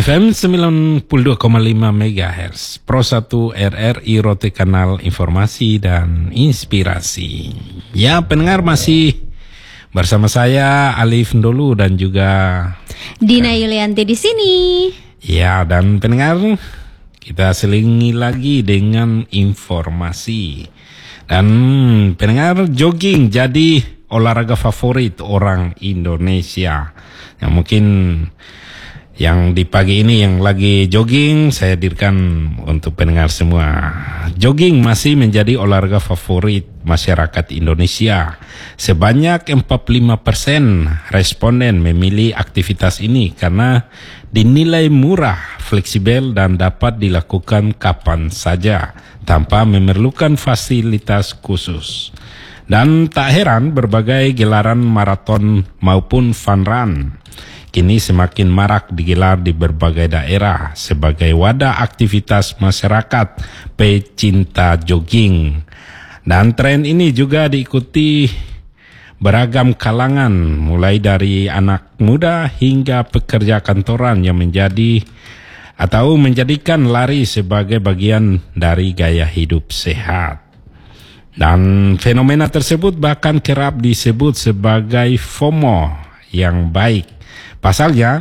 FM 92,5 MHz Pro 1 RRI Rote Kanal Informasi dan Inspirasi. Ya, pendengar masih bersama saya Alif Ndolu dan juga Dina Yulianti di sini. Ya, dan pendengar kita selingi lagi dengan informasi. Dan pendengar, jogging jadi olahraga favorit orang Indonesia. Yang mungkin yang di pagi ini yang lagi jogging, saya hadirkan untuk pendengar semua. Jogging masih menjadi olahraga favorit masyarakat Indonesia. Sebanyak 45% responden memilih aktivitas ini karena dinilai murah, fleksibel, dan dapat dilakukan kapan saja tanpa memerlukan fasilitas khusus. Dan tak heran berbagai gelaran maraton maupun fun run kini semakin marak digelar di berbagai daerah sebagai wadah aktivitas masyarakat pecinta jogging. Dan tren ini juga diikuti beragam kalangan, mulai dari anak muda hingga pekerja kantoran yang menjadikan lari sebagai bagian dari gaya hidup sehat. Dan fenomena tersebut bahkan kerap disebut sebagai FOMO yang baik. Pasalnya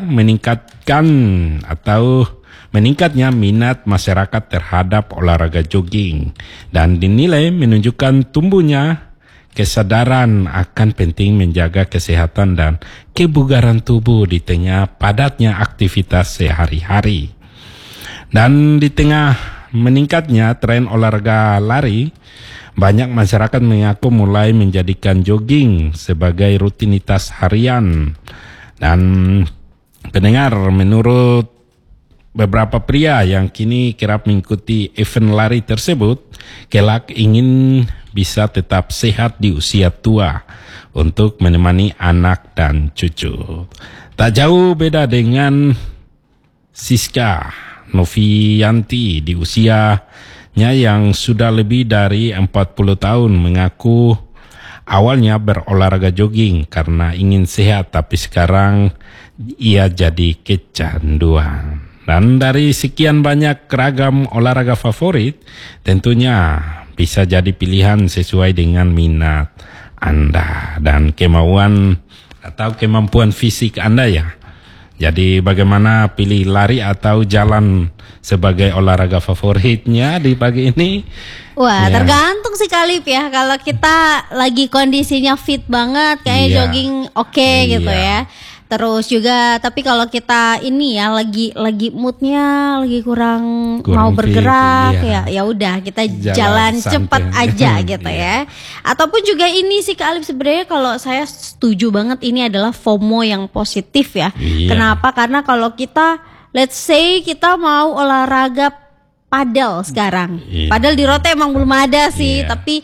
meningkatnya minat masyarakat terhadap olahraga jogging dan dinilai menunjukkan tumbuhnya kesadaran akan penting menjaga kesehatan dan kebugaran tubuh di tengah padatnya aktivitas sehari-hari. Dan di tengah meningkatnya tren olahraga lari, banyak masyarakat mengaku mulai menjadikan jogging sebagai rutinitas harian. Dan pendengar, menurut beberapa pria yang kini kerap mengikuti event lari tersebut, kelak ingin bisa tetap sehat di usia tua untuk menemani anak dan cucu. Tak jauh beda dengan Siska Novianti di usianya yang sudah lebih dari 40 tahun mengaku awalnya berolahraga jogging karena ingin sehat, tapi sekarang ia jadi kecanduan. Dan dari sekian banyak ragam olahraga favorit, tentunya bisa jadi pilihan sesuai dengan minat Anda dan kemauan atau kemampuan fisik Anda ya. Jadi bagaimana pilih lari atau jalan sebagai olahraga favoritnya di pagi ini? Wah, ya, tergantung sih Kalip ya. Kalau kita lagi kondisinya fit banget, kayak jogging oke gitu ya. Terus juga, tapi kalau kita ini ya lagi moodnya lagi kurang mau bergerak ya udah kita jalan cepat aja gitu ya. Ataupun juga ini sih Kak Alif, sebenarnya kalau saya setuju banget ini adalah FOMO yang positif ya. Kenapa? Karena kalau kita let's say kita mau olahraga padel sekarang. Padel di Rote emang belum ada sih, tapi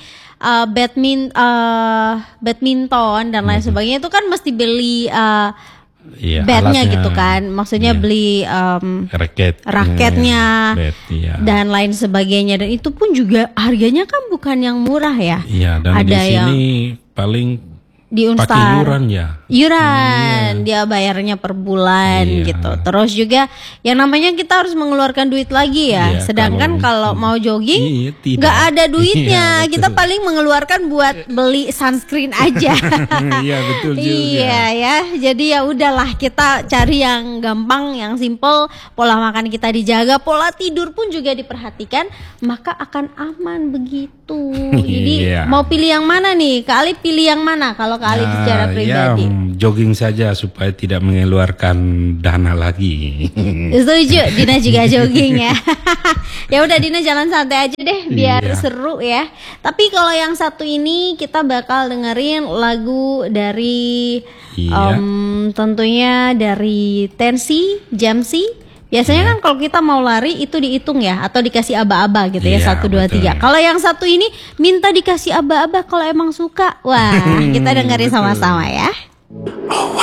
badminton dan lain sebagainya itu kan mesti beli batnya gitu kan, maksudnya beli raketnya dan lain sebagainya, dan itu pun juga harganya kan bukan yang murah ya. Dan ada di sini yang paling pakai iuran dia bayarnya per bulan gitu. Terus juga yang namanya kita harus mengeluarkan duit lagi ya. Sedangkan kalau mau jogging nggak ada duitnya. Kita paling mengeluarkan buat beli sunscreen aja. Betul juga. Ya. Jadi ya udahlah, kita cari yang gampang, yang simple. Pola makan kita dijaga, pola tidur pun juga diperhatikan, maka akan aman begitu. Jadi mau pilih yang mana nih? Kak Ali pilih yang mana kalau Kak Ali secara pribadi? Jogging saja supaya tidak mengeluarkan dana lagi. Setuju, Dina juga jogging ya. Ya udah Dina jalan santai aja deh biar seru ya. Tapi kalau yang satu ini kita bakal dengerin lagu dari tentunya dari Tensi Jamsi. Biasanya kan kalau kita mau lari itu dihitung ya, atau dikasih aba-aba gitu ya, 1, 2, 3. Kalau yang satu ini minta dikasih aba-aba kalau emang suka. Wah, kita dengerin sama-sama ya.